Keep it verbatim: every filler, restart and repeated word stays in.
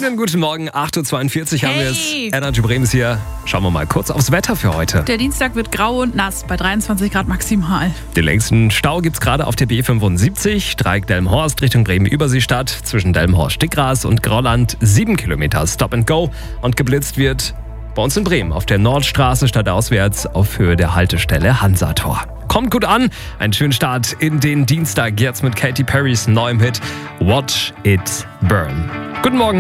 Schönen guten Morgen, acht Uhr zweiundvierzig haben wir es. Hey. Energy Bremen ist hier. Schauen wir mal kurz aufs Wetter für heute. Der Dienstag wird grau und nass bei dreiundzwanzig Grad maximal. Den längsten Stau gibt es gerade auf der B fünfundsiebzig, Dreieck Delmenhorst Richtung Bremen-Überseestadt, zwischen Delmenhorst-Stickgras und Grauland, sieben Kilometer Stop and Go. Und geblitzt wird bei uns in Bremen auf der Nordstraße stadtauswärts auf Höhe der Haltestelle Hansator. Kommt gut an, einen schönen Start in den Dienstag jetzt mit Katy Perrys neuem Hit Watch It Burn. Guten Morgen.